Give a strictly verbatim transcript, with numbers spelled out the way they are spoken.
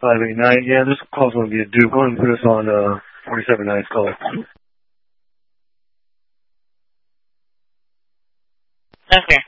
five eight nine. Yeah, this call's going to be a Duke. Go ahead and put us on uh, forty-seven nine's call. Okay.